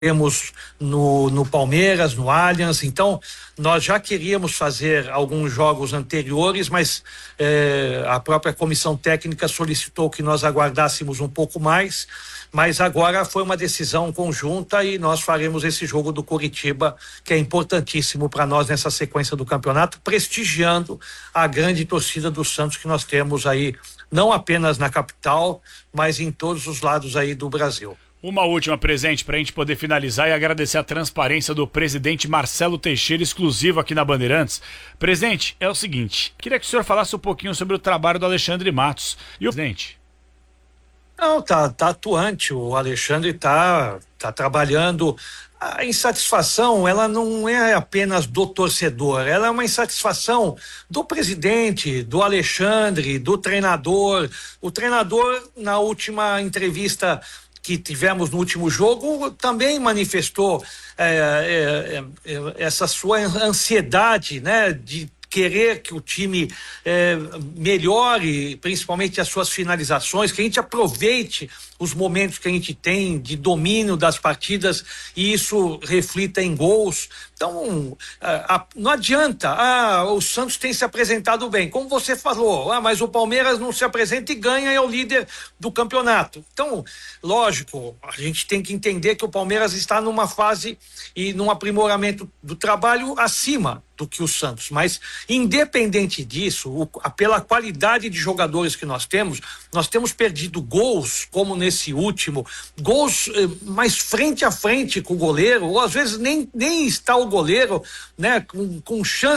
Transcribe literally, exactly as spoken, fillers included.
temos no, no Palmeiras, no Allianz. Então nós já queríamos fazer alguns jogos anteriores, mas eh, a própria comissão técnica solicitou que nós aguardássemos um pouco mais, mas agora foi uma decisão conjunta e nós faremos esse jogo do Coritiba, que é importantíssimo para nós nessa sequência do campeonato, prestigiando a grande torcida do Santos que nós temos aí, não apenas na capital, mas em todos os lados aí do Brasil. Uma última, presente, para a gente poder finalizar e agradecer a transparência do presidente Marcelo Teixeira, exclusivo aqui na Bandeirantes. Presidente, é o seguinte, queria que o senhor falasse um pouquinho sobre o trabalho do Alexandre Matos. E o presidente? Não, tá, tá atuante, o Alexandre tá, tá trabalhando. A insatisfação, ela não é apenas do torcedor, ela é uma insatisfação do presidente, do Alexandre, do treinador. O treinador, na última entrevista que tivemos no último jogo, também manifestou é, é, é, essa sua ansiedade, né, de querer que o time é, melhore, principalmente as suas finalizações, que a gente aproveite os momentos que a gente tem de domínio das partidas e isso reflita em gols. Então, a, a, não adianta, ah, o Santos tem se apresentado bem, como você falou, ah, mas o Palmeiras não se apresenta e ganha, é o líder do campeonato. Então, lógico, a gente tem que entender que o Palmeiras está numa fase e num aprimoramento do trabalho acima do que o Santos, mas independente disso, o, a, pela qualidade de jogadores que nós temos, nós temos perdido gols, como nesse último, gols eh, mais frente a frente com o goleiro, ou às vezes nem, nem está o goleiro, né, com, com chance